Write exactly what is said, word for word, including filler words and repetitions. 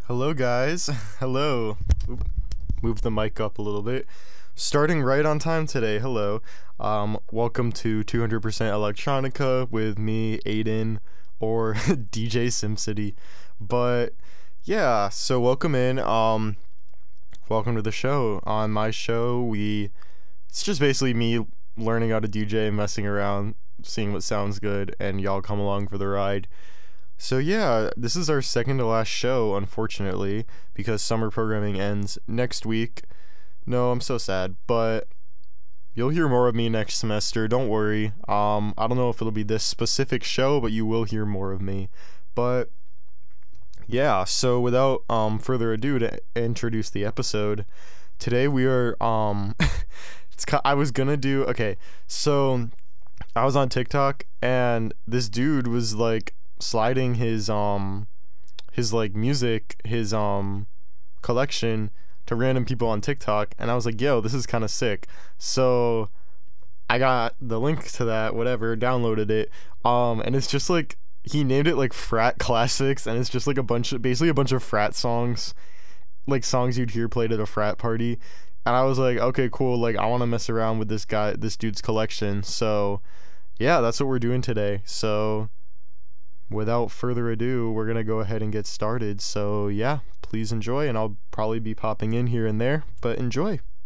Hello, guys. Hello. Oop. Move the mic up a little bit. Starting right on time today. Hello. Um, welcome to two hundred percent Electronica with me, Aiden, or D J SimCity. But yeah, so welcome in. Um, welcome to the show. On my show, we it's just basically me learning how to D J, messing around, seeing what sounds good, and y'all come along for the ride. So yeah, this is our second to last show, unfortunately, because summer programming ends next week. No, I'm so sad, but you'll hear more of me next semester. Don't worry. Um, I don't know if it'll be this specific show, but you will hear more of me. But yeah, so without um further ado, to introduce the episode, today we are um, it's ki- I was gonna do okay. So I was on TikTok and this dude was like sliding his um his like music his um collection to random people on TikTok, and I was like, yo, this is kind of sick. So I got the link to that, whatever, downloaded it, um and it's just like he named it like Frat Classics, and it's just like a bunch of basically a bunch of frat songs, like songs you'd hear played at a frat party. And I was like, okay, cool, like I want to mess around with this guy this dude's collection. So yeah, that's what we're doing today. So without further ado, we're going to go ahead and get started. So, yeah, please enjoy, and I'll probably be popping in here and there, but enjoy.